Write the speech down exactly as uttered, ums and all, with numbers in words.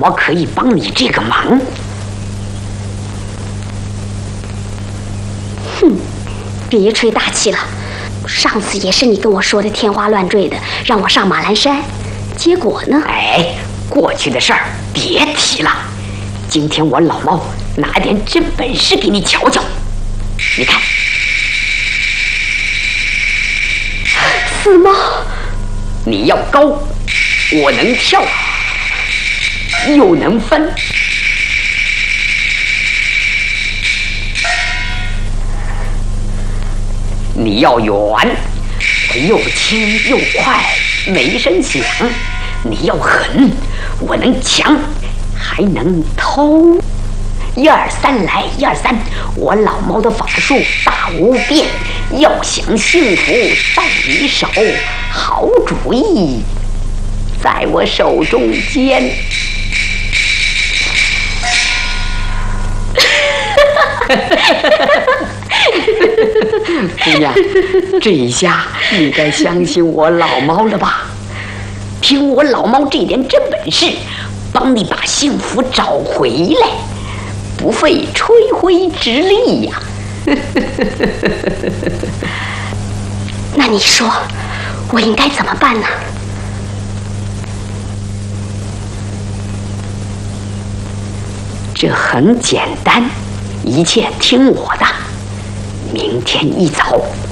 猫可以帮你这个忙。 哼，别吹大气了。上次也是你跟我说的天花乱坠的，让我上马栏山，结果呢？ 哎，过去的事儿别提了。今天我老猫拿点真本事给你瞧瞧。你看， 死猫， 你要高，我能跳，又能翻。你要远，我又轻又快，没声响。你要狠，我能抢，还能偷。一二三来，一二三，我老猫的法术大无边。要想幸福在你手，好主意在我手中间。姑娘，这一下你该相信我老猫了吧？凭我老猫这点真本事，帮你把幸福找回来，不费吹灰之力呀！ 那你说，我应该怎么办呢？ 这很简单，一切听我的。明天一早，